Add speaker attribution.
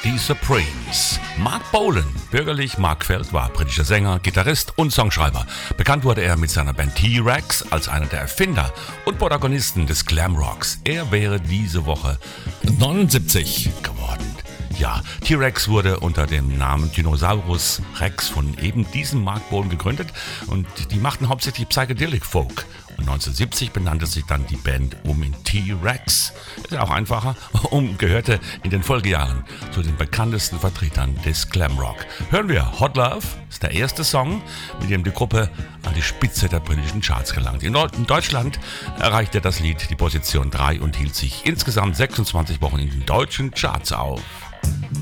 Speaker 1: Die Supremes. Mark Bolan, bürgerlich Mark Feld, war britischer Sänger, Gitarrist und Songschreiber. Bekannt wurde er mit seiner Band T-Rex als einer der Erfinder und Protagonisten des Glamrocks. Er wäre diese Woche 79 geworden. Ja, T-Rex wurde unter dem Namen Tyrannosaurus Rex von eben diesem Mark Bolan gegründet und die machten hauptsächlich Psychedelic Folk. Und 1970 benannte sich dann die Band um in T-Rex. Ist ja auch einfacher und gehörte in den Folgejahren zu den bekanntesten Vertretern des Glamrock. Hören wir Hot Love, ist der erste Song, mit dem die Gruppe an die Spitze der britischen Charts gelangt. In Deutschland erreichte das Lied die Position 3 und hielt sich insgesamt 26 Wochen in den deutschen Charts auf.